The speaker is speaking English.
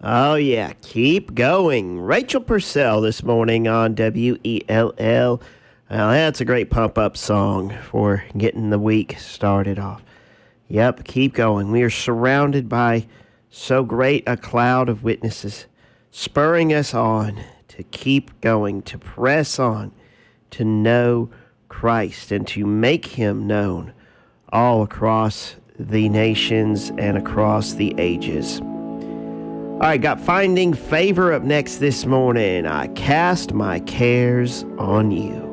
Oh, yeah. Keep going. Rachel Purcell this morning on WELL. Well, that's a great pump up song for getting the week started off. Yep, keep going. We are surrounded by so great a cloud of witnesses, spurring us on to keep going, to press on, to know Christ, and to make him known all across the nations and across the ages. All right, got Finding Favor up next this morning. I cast my cares on you.